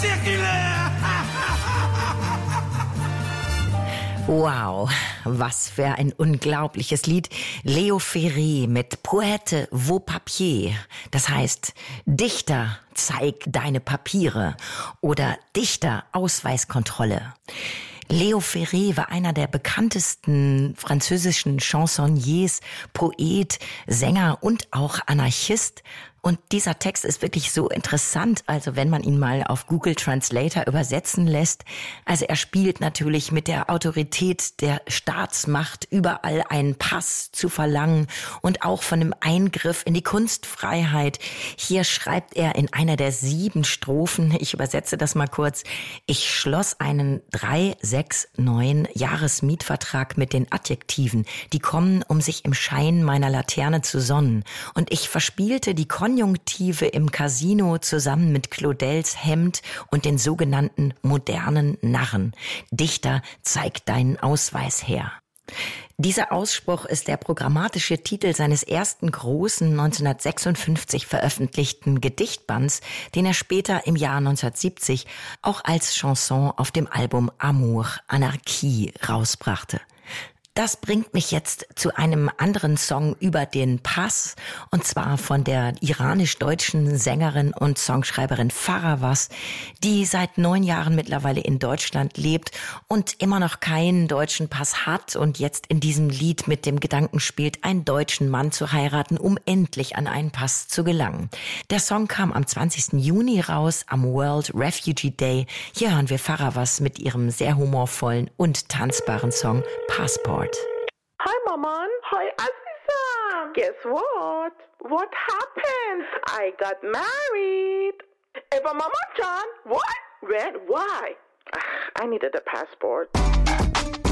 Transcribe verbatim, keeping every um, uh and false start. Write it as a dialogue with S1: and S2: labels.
S1: Wow, was für ein unglaubliches Lied. Leo Ferré mit Poète vos papiers. Das heißt, Dichter, zeig deine Papiere oder Dichter, Ausweiskontrolle. Leo Ferré war einer der bekanntesten französischen Chansonniers, Poet, Sänger und auch Anarchist. Und dieser Text ist wirklich so interessant, also wenn man ihn mal auf Google Translator übersetzen lässt. Also er spielt natürlich mit der Autorität der Staatsmacht, überall einen Pass zu verlangen und auch von einem Eingriff in die Kunstfreiheit. Hier schreibt er in einer der sieben Strophen, ich übersetze das mal kurz: Ich schloss einen drei sechs neun Jahresmietvertrag mit den Adjektiven, die kommen, um sich im Schein meiner Laterne zu sonnen. Und ich verspielte die Konjunktive im Casino zusammen mit Claudels Hemd und den sogenannten modernen Narren. Dichter, zeig deinen Ausweis her. Dieser Ausspruch ist der programmatische Titel seines ersten großen neunzehnhundertsechsundfünfzig veröffentlichten Gedichtbands, den er später im Jahr neunzehnhundertsiebzig auch als Chanson auf dem Album Amour, Anarchie rausbrachte. Das bringt mich jetzt zu einem anderen Song über den Pass, und zwar von der iranisch-deutschen Sängerin und Songschreiberin Faravaz, die seit neun Jahren mittlerweile in Deutschland lebt und immer noch keinen deutschen Pass hat und jetzt in diesem Lied mit dem Gedanken spielt, einen deutschen Mann zu heiraten, um endlich an einen Pass zu gelangen. Der Song kam am zwanzigsten Juni raus, am World Refugee Day. Hier hören wir Faravaz mit ihrem sehr humorvollen und tanzbaren Song Passport.
S2: Hi, Maman. Hi, Aziza. Guess what? What happened? I got married. Eva Mama John. What? When? Why? Ugh, I needed a passport.